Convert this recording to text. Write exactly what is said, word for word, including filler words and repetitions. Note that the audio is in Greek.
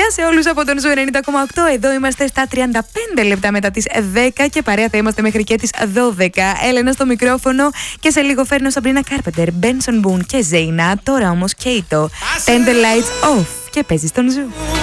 Γεια σε όλους από τον Ζου ενενήντα κόμμα οκτώ. Εδώ είμαστε στα τριάντα πέντε λεπτά μετά τις δέκα και παρέα θα είμαστε μέχρι και τις δώδεκα. Έλενα στο μικρόφωνο και σε λίγο φέρνω Σαμπρίνα Κάρπεντερ, Μπένσον Μπουν και Ζέινα. Τώρα όμως Κέιτο. Turn the lights off και παίζει στον Ζου.